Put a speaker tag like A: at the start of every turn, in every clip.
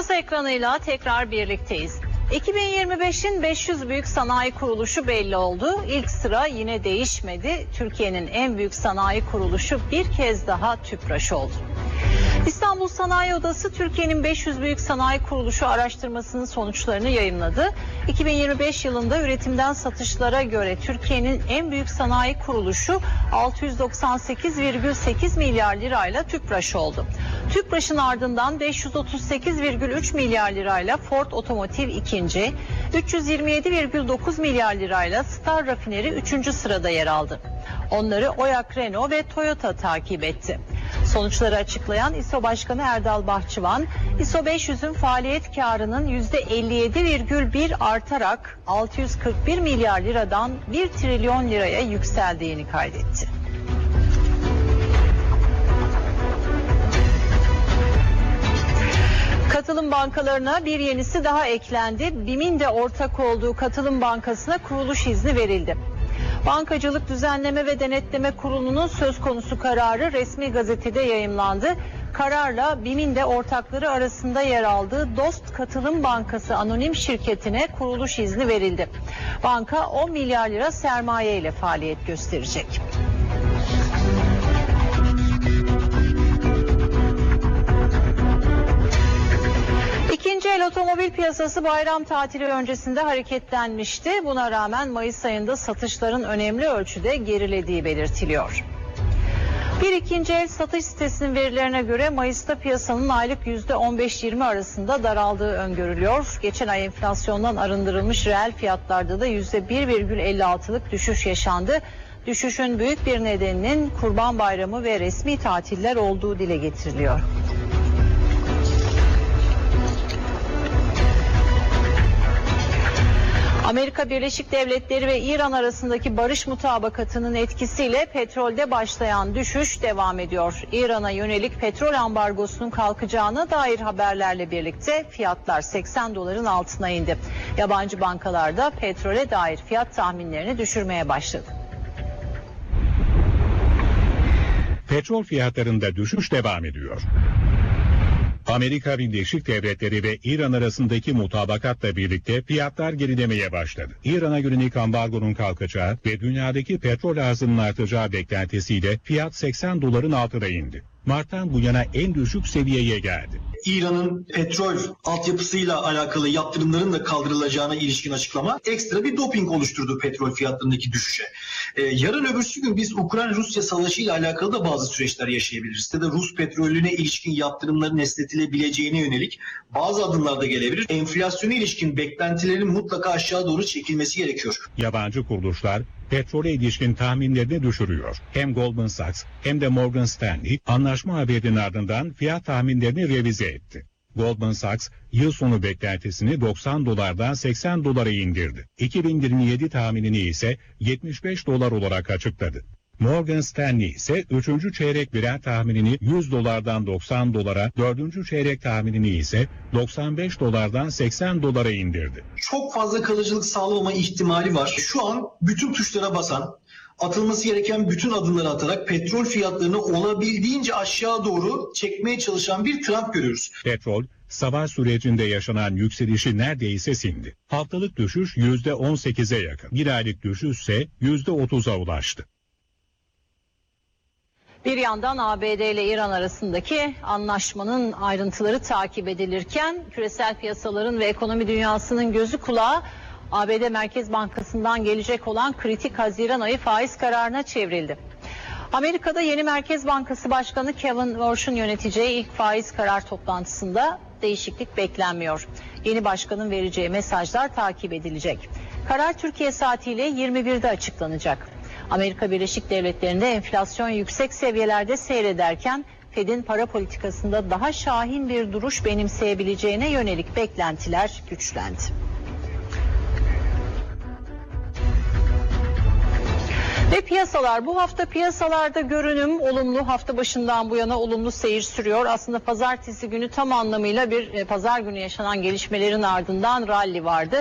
A: Piyasa ekranıyla tekrar birlikteyiz. 2025'in 500 büyük sanayi kuruluşu belli oldu. İlk sıra yine değişmedi. Türkiye'nin en büyük sanayi kuruluşu bir kez daha TÜPRAŞ oldu. İstanbul Sanayi Odası Türkiye'nin 500 büyük sanayi kuruluşu araştırmasının sonuçlarını yayımladı. 2025 yılında üretimden satışlara göre Türkiye'nin en büyük sanayi kuruluşu 698,8 milyar lirayla TÜPRAŞ oldu. TÜPRAŞ'ın ardından 538,3 milyar lirayla Ford Otomotiv ikinci, 327,9 milyar lirayla Star Rafineri 3. sırada yer aldı. Onları Oyak, Renault ve Toyota takip etti. Sonuçları açıklayan İSO Başkanı Erdal Bahçıvan, ISO 500'ün faaliyet karının %57,1 artarak 641 milyar liradan 1 trilyon liraya yükseldiğini kaydetti. Katılım bankalarına bir yenisi daha eklendi. BİM'in de ortak olduğu Katılım Bankası'na kuruluş izni verildi. Bankacılık Düzenleme ve Denetleme Kurulu'nun söz konusu kararı resmi gazetede yayımlandı. Kararla BİM'in de ortakları arasında yer aldığı Dost Katılım Bankası anonim şirketine kuruluş izni verildi. Banka 10 milyar lira sermaye ile faaliyet gösterecek. İkinci el otomobil piyasası bayram tatili öncesinde hareketlenmişti. Buna rağmen Mayıs ayında satışların önemli ölçüde gerilediği belirtiliyor. Bir ikinci el satış sitesinin verilerine göre Mayıs'ta piyasanın aylık %15-20 arasında daraldığı öngörülüyor. Geçen ay enflasyondan arındırılmış reel fiyatlarda da %1,56'lık düşüş yaşandı. Düşüşün büyük bir nedeninin Kurban Bayramı ve resmi tatiller olduğu dile getiriliyor. Amerika Birleşik Devletleri ve İran arasındaki barış mutabakatının etkisiyle petrolde başlayan düşüş devam ediyor. İran'a yönelik petrol ambargosunun kalkacağına dair haberlerle birlikte fiyatlar 80 doların altına indi. Yabancı bankalar da petrole dair fiyat tahminlerini düşürmeye başladı.
B: Petrol fiyatlarında düşüş devam ediyor. Amerika Birleşik Devletleri ve İran arasındaki mutabakatla birlikte fiyatlar gerilemeye başladı. İran'a yönelik ambargonun kalkacağı ve dünyadaki petrol arzının artacağı beklentisiyle fiyat 80 doların altına indi. Mart'tan bu yana en düşük seviyeye geldi.
C: İran'ın petrol altyapısıyla alakalı yaptırımların da kaldırılacağına ilişkin açıklama ekstra bir doping oluşturdu petrol fiyatlarındaki düşüşe. Yarın öbürsü gün biz Ukrayna-Rusya savaşı ile alakalı da bazı süreçler yaşayabiliriz. Ya da Rus petrolüne ilişkin yaptırımların esnetilebileceğine yönelik bazı adımlar da gelebilir. Enflasyona ilişkin beklentilerin mutlaka aşağı doğru çekilmesi gerekiyor.
B: Yabancı kuruluşlar petrole ilişkin tahminlerini düşürüyor. Hem Goldman Sachs hem de Morgan Stanley anlaşma haberinin ardından fiyat tahminlerini revize etti. Goldman Sachs yıl sonu beklentisini 90 dolardan 80 dolara indirdi. 2027 tahminini ise 75 dolar olarak açıkladı. Morgan Stanley ise 3. çeyrek Brent tahminini 100 dolardan 90 dolara, 4. çeyrek tahminini ise 95 dolardan 80 dolara indirdi.
C: Çok fazla kalıcılık sağlamama ihtimali var. Şu an bütün tuşlara basan, atılması gereken bütün adımları atarak petrol fiyatlarını olabildiğince aşağı doğru çekmeye çalışan bir trend görüyoruz.
B: Petrol, savaş sürecinde yaşanan yükselişi neredeyse sindi. Haftalık düşüş %18'e yakın. Bir aylık düşüş ise %30'a ulaştı.
A: Bir yandan ABD ile İran arasındaki anlaşmanın ayrıntıları takip edilirken küresel piyasaların ve ekonomi dünyasının gözü kulağı ABD Merkez Bankası'ndan gelecek olan kritik Haziran ayı faiz kararına çevrildi. Amerika'da yeni Merkez Bankası Başkanı Kevin Warsh'un yöneteceği ilk faiz karar toplantısında değişiklik beklenmiyor. Yeni başkanın vereceği mesajlar takip edilecek. Karar Türkiye saatiyle 21'de açıklanacak. Amerika Birleşik Devletleri'nde enflasyon yüksek seviyelerde seyrederken Fed'in para politikasında daha şahin bir duruş benimseyebileceğine yönelik beklentiler güçlendi. Ve piyasalar, bu hafta piyasalarda görünüm olumlu, hafta başından bu yana olumlu seyir sürüyor. Aslında pazartesi günü tam anlamıyla bir pazar günü yaşanan gelişmelerin ardından rally vardı.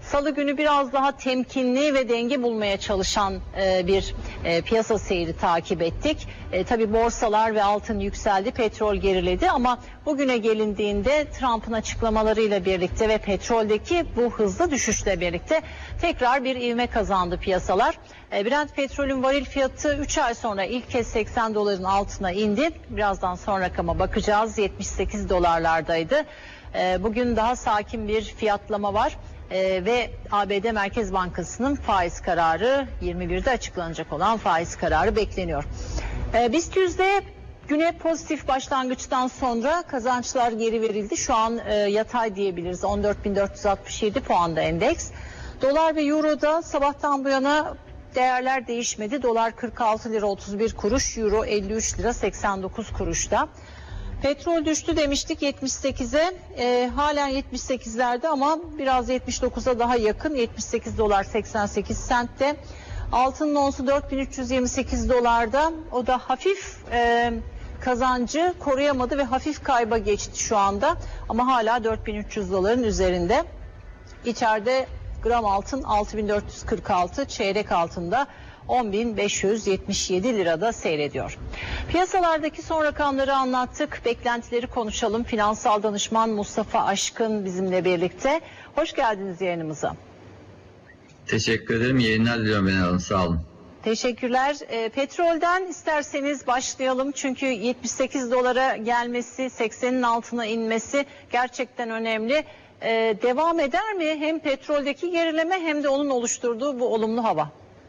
A: Salı günü biraz daha temkinli ve denge bulmaya çalışan bir piyasa seyri takip ettik. Tabii borsalar ve altın yükseldi, petrol geriledi ama bugüne gelindiğinde Trump'ın açıklamalarıyla birlikte ve petroldeki bu hızlı düşüşle birlikte tekrar bir ivme kazandı piyasalar. Brent petrolün varil fiyatı 3 ay sonra ilk kez 80 doların altına indi. Birazdan sonra rakama bakacağız. 78 dolarlardaydı. Bugün daha sakin bir fiyatlama var. Ve ABD Merkez Bankası'nın faiz kararı 21'de açıklanacak olan faiz kararı bekleniyor. BIST yüzde güne pozitif başlangıçtan sonra kazançlar geri verildi. Şu an yatay diyebiliriz. 14.467 puanda endeks. Dolar ve Euro'da sabahtan bu yana değerler değişmedi. Dolar 46 lira 31 kuruş, Euro 53 lira 89 kuruşta. Petrol düştü demiştik 78'e. Halen 78'lerde ama biraz 79'a daha yakın. 78 dolar 88 sentte. Altının onsu 4328 dolarda. O da hafif kazancı koruyamadı ve hafif kayba geçti şu anda. Ama hala 4300 doların üzerinde. İçeride gram altın 6446, çeyrek altında 10.577 lirada seyrediyor. Piyasalardaki son rakamları anlattık. Beklentileri konuşalım. Finansal danışman Mustafa Aşkın bizimle birlikte. Hoş geldiniz yayınımıza.
D: Teşekkür ederim. Yayınlar diliyorum Benel Hanım. Sağ olun.
A: Teşekkürler. Petrolden isterseniz başlayalım. Çünkü 78 dolara gelmesi, 80'in altına inmesi gerçekten önemli. Devam eder mi? Hem petroldeki gerileme hem de onun oluşturduğu bu olumlu hava.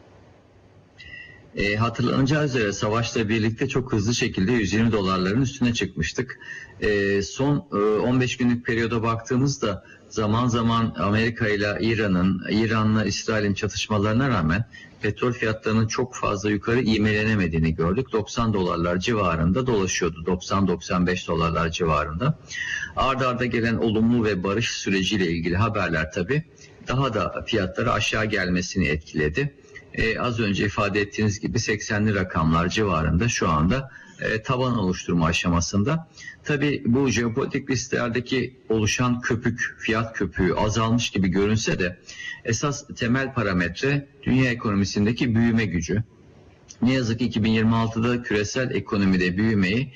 D: Hatırlanacağı üzere savaşla birlikte çok hızlı şekilde 120 dolarların üstüne çıkmıştık. Son 15 günlük periyoda baktığımızda zaman zaman Amerika ile İran'la İsrail'in çatışmalarına rağmen petrol fiyatlarının çok fazla yukarı ivmelenemediğini gördük. 90 dolarlar civarında dolaşıyordu. 90-95 dolarlar civarında. Arda arda gelen olumlu ve barış süreciyle ilgili haberler tabii daha da fiyatları aşağı gelmesini etkiledi. Az önce ifade ettiğiniz gibi 80'li rakamlar civarında şu anda taban oluşturma aşamasında. Tabii bu jeopolitik risklerdeki oluşan fiyat köpüğü azalmış gibi görünse de esas temel parametre dünya ekonomisindeki büyüme gücü. Ne yazık ki 2026'da küresel ekonomide büyümeyi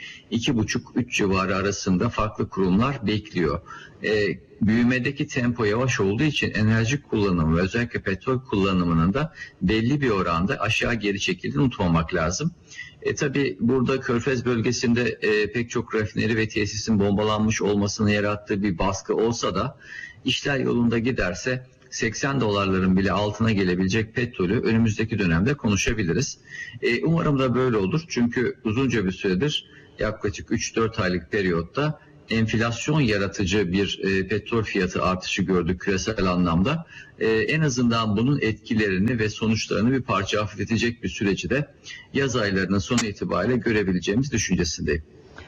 D: 2,5-3 civarı arasında farklı kurumlar bekliyor. Büyümedeki tempo yavaş olduğu için enerji kullanımı ve özellikle petrol kullanımının da belli bir oranda aşağı geri çekildiğini unutmamak lazım. Tabii burada Körfez bölgesinde pek çok rafineri ve tesisin bombalanmış olmasının yarattığı bir baskı olsa da işler yolunda giderse 80 dolarların bile altına gelebilecek petrolü önümüzdeki dönemde konuşabiliriz. Umarım da böyle olur. Çünkü uzunca bir süredir yaklaşık 3-4 aylık periyotta enflasyon yaratıcı bir petrol fiyatı artışı gördük küresel anlamda. En azından bunun etkilerini ve sonuçlarını bir parça hafifletecek bir süreci de yaz aylarının sonu itibariyle görebileceğimiz düşüncesindeyim.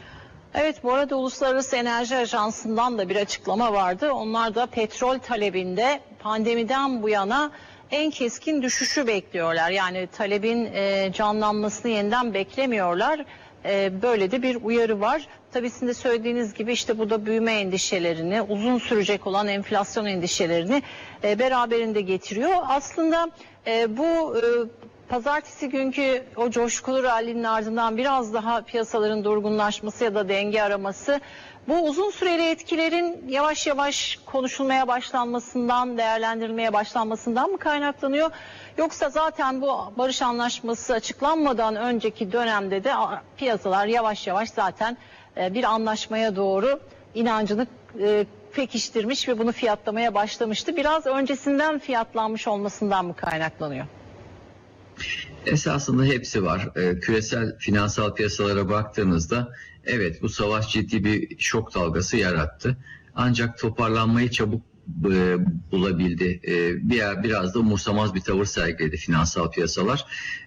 A: Evet, bu arada Uluslararası Enerji Ajansı'ndan da bir açıklama vardı. Onlar da petrol talebinde pandemiden bu yana en keskin düşüşü bekliyorlar. Yani talebin canlanmasını yeniden beklemiyorlar. Böyle de bir uyarı var. Tabii sizin de söylediğiniz gibi işte bu da büyüme endişelerini, uzun sürecek olan enflasyon endişelerini beraberinde getiriyor. Aslında bu pazartesi günkü o coşkulu rallinin ardından biraz daha piyasaların durgunlaşması ya da denge araması bu uzun süreli etkilerin yavaş yavaş konuşulmaya başlanmasından, değerlendirilmeye başlanmasından mı kaynaklanıyor? Yoksa zaten bu barış anlaşması açıklanmadan önceki dönemde de piyasalar yavaş yavaş zaten bir anlaşmaya doğru inancını pekiştirmiş ve bunu fiyatlamaya başlamıştı. Biraz öncesinden fiyatlanmış olmasından mı kaynaklanıyor?
D: Esasında hepsi var. Küresel finansal piyasalara baktığınızda evet bu savaş ciddi bir şok dalgası yarattı. Ancak toparlanmayı çabuk bulabildi. Biraz da umursamaz bir tavır sergiledi finansal piyasalar.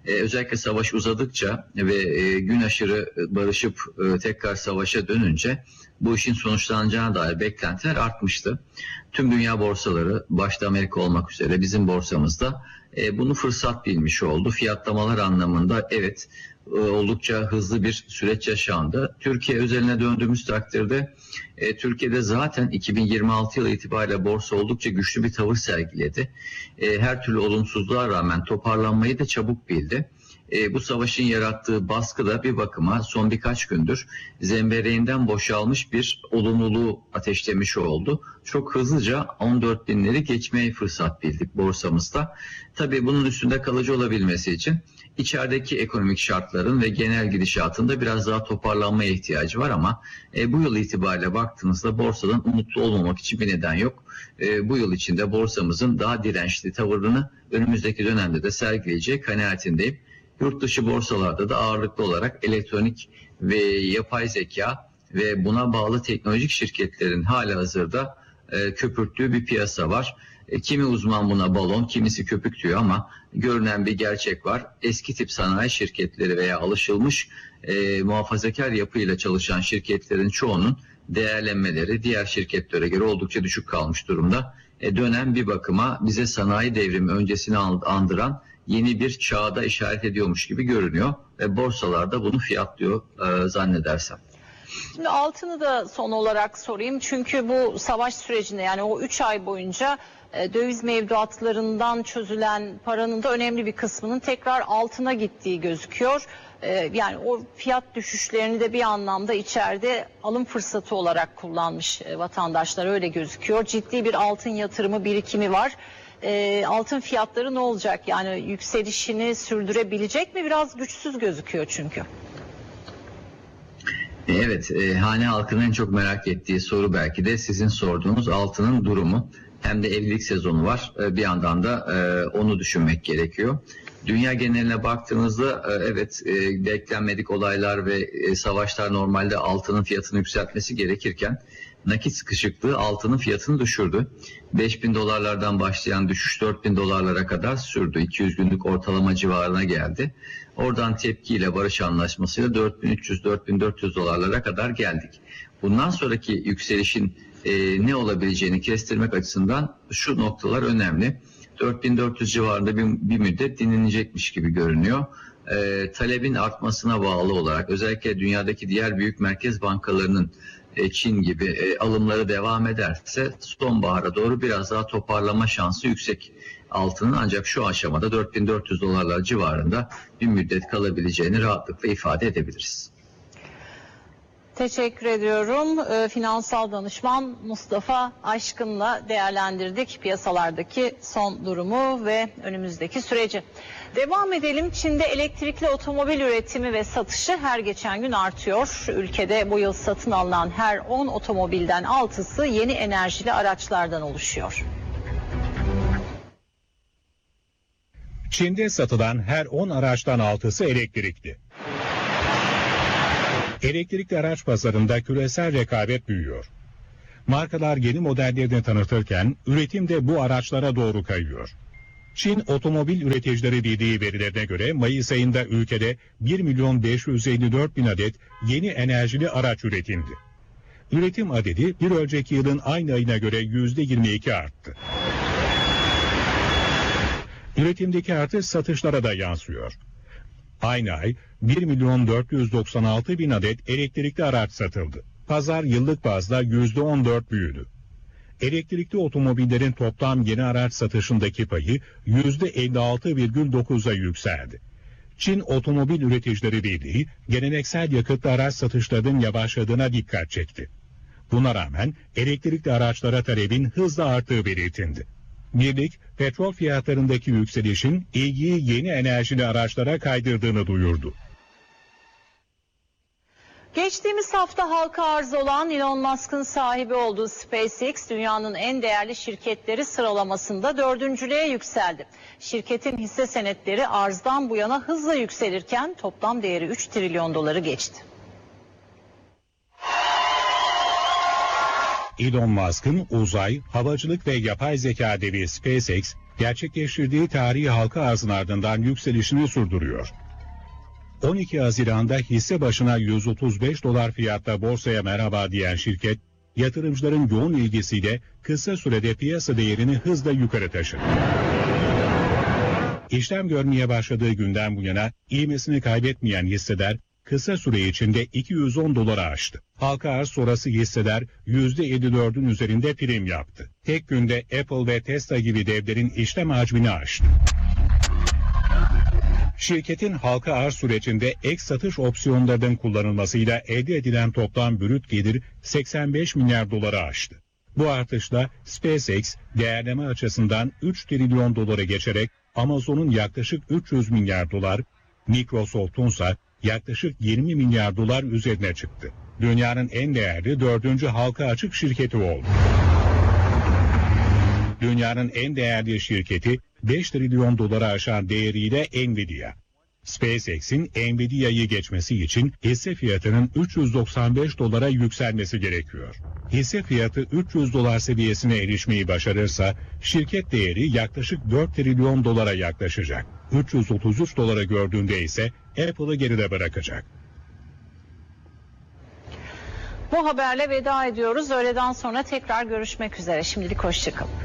D: Özellikle savaş uzadıkça ve gün aşırı barışıp tekrar savaşa dönünce bu işin sonuçlanacağına dair beklentiler artmıştı. Tüm dünya borsaları, başta Amerika olmak üzere bizim borsamızda bunu fırsat bilmiş oldu. Fiyatlamalar anlamında evet oldukça hızlı bir süreç yaşandı. Türkiye özeline döndüğümüz takdirde Türkiye'de zaten 2026 yılı itibariyle borsa oldukça güçlü bir tavır sergiledi. Her türlü olumsuzluğa rağmen toparlanmayı da çabuk bildi. Bu savaşın yarattığı baskı da bir bakıma son birkaç gündür zembereğinden boşalmış bir olumluluğu ateşlemiş oldu. Çok hızlıca 14 binleri geçmeye fırsat bildik borsamızda. Tabii bunun üstünde kalıcı olabilmesi için içerideki ekonomik şartların ve genel gidişatında biraz daha toparlanmaya ihtiyacı var ama bu yıl itibariyle baktığımızda borsadan umutlu olmamak için bir neden yok. Bu yıl içinde borsamızın daha dirençli tavırını önümüzdeki dönemde de sergileyeceği kanaatindeyim. Yurt dışı borsalarda da ağırlıklı olarak elektronik ve yapay zeka ve buna bağlı teknolojik şirketlerin halihazırda köpürttüğü bir piyasa var. Kimi uzman buna balon, kimisi köpük diyor ama görünen bir gerçek var. Eski tip sanayi şirketleri veya alışılmış muhafazakar yapıyla çalışan şirketlerin çoğunun değerlenmeleri diğer şirketlere göre oldukça düşük kalmış durumda. Dönem bir bakıma bize sanayi devrimi öncesini andıran yeni bir çağda işaret ediyormuş gibi görünüyor ve borsalarda bunu fiyatlıyor zannedersem.
A: Şimdi altını da son olarak sorayım çünkü bu savaş sürecinde yani o 3 ay boyunca döviz mevduatlarından çözülen paranın da önemli bir kısmının tekrar altına gittiği gözüküyor. Yani o fiyat düşüşlerini de bir anlamda içeride alım fırsatı olarak kullanmış vatandaşlar öyle gözüküyor. Ciddi bir altın yatırımı birikimi var. Altın fiyatları ne olacak? Yani yükselişini sürdürebilecek mi? Biraz güçsüz gözüküyor çünkü.
D: Evet, hane halkının en çok merak ettiği soru belki de sizin sorduğunuz altının durumu. Hem de evlilik sezonu var. Bir yandan da onu düşünmek gerekiyor. Dünya geneline baktığınızda evet beklenmedik olaylar ve savaşlar normalde altının fiyatını yükseltmesi gerekirken nakit sıkışıklığı altının fiyatını düşürdü. 5.000 dolarlardan başlayan düşüş 4.000 dolarlara kadar sürdü. 200 günlük ortalama civarına geldi. Oradan tepkiyle barış anlaşmasıyla 4.300-4.400 dolarlara kadar geldik. Bundan sonraki yükselişin ne olabileceğini kestirmek açısından şu noktalar önemli. 4.400 civarında bir müddet dinlenecekmiş gibi görünüyor. Talebin artmasına bağlı olarak özellikle dünyadaki diğer büyük merkez bankalarının Çin gibi alımları devam ederse sonbahara doğru biraz daha toparlama şansı yüksek altının ancak şu aşamada 4.400 dolarlar civarında bir müddet kalabileceğini rahatlıkla ifade edebiliriz.
A: Teşekkür ediyorum. Finansal danışman Mustafa Aşkın'la değerlendirdik piyasalardaki son durumu ve önümüzdeki süreci. Devam edelim. Çin'de elektrikli otomobil üretimi ve satışı her geçen gün artıyor. Ülkede bu yıl satın alınan her 10 otomobilden 6'sı yeni enerjili araçlardan oluşuyor.
B: Çin'de satılan her 10 araçtan 6'sı elektrikli. Elektrikli araç pazarında küresel rekabet büyüyor. Markalar yeni modellerini tanıtırken üretim de bu araçlara doğru kayıyor. Çin Otomobil Üreticileri Birliği verilerine göre Mayıs ayında ülkede 1.554.000 adet yeni enerjili araç üretildi. Üretim adedi bir önceki yılın aynı ayına göre %22 arttı. Üretimdeki artış satışlara da yansıyor. Aynı ay 1.496.000 adet elektrikli araç satıldı. Pazar yıllık bazda %14 büyüdü. Elektrikli otomobillerin toplam yeni araç satışındaki payı %56,9'a yükseldi. Çin Otomobil Üreticileri Birliği geleneksel yakıtlı araç satışlarının yavaşladığına dikkat çekti. Buna rağmen elektrikli araçlara talebin hızla arttığı belirtildi. Birlik, petrol fiyatlarındaki yükselişin ilgiyi yeni enerjili araçlara kaydırdığını duyurdu.
A: Geçtiğimiz hafta halka arz olan Elon Musk'ın sahibi olduğu SpaceX, dünyanın en değerli şirketleri sıralamasında 4.lüğe yükseldi. Şirketin hisse senetleri arzdan bu yana hızla yükselirken toplam değeri 3 trilyon doları geçti.
B: Elon Musk'ın uzay, havacılık ve yapay zeka devi SpaceX, gerçekleştirdiği tarihi halka arzın ardından yükselişini sürdürüyor. 12 Haziran'da hisse başına 135 dolar fiyatta borsaya merhaba diyen şirket, yatırımcıların yoğun ilgisiyle kısa sürede piyasa değerini hızla yukarı taşıdı. İşlem görmeye başladığı günden bu yana ivmesini kaybetmeyen hisseler kısa süre içinde 210 dolara aştı. Halka arz sonrası hisseler %54'ün üzerinde prim yaptı. Tek günde Apple ve Tesla gibi devlerin işlem hacmini aştı. Şirketin halka arz sürecinde ek satış opsiyonlarının kullanılmasıyla elde edilen toplam brüt gelir 85 milyar dolara aştı. Bu artışla SpaceX değerleme açısından 3 trilyon dolara geçerek Amazon'un yaklaşık 300 milyar dolar, Microsoft'un ise yaklaşık 20 milyar dolar üzerine çıktı. Dünyanın en değerli 4. halka açık şirketi oldu. Dünyanın en değerli şirketi 5 trilyon dolara aşan değeriyle Nvidia. SpaceX'in Nvidia'yı geçmesi için hisse fiyatının 395 dolara yükselmesi gerekiyor. Hisse fiyatı 300 dolar seviyesine erişmeyi başarırsa şirket değeri yaklaşık 4 trilyon dolara yaklaşacak. 333 dolara gördüğünde ise Apple'ı geride bırakacak.
A: Bu haberle veda ediyoruz. Öğleden sonra tekrar görüşmek üzere. Şimdilik hoşça kalın.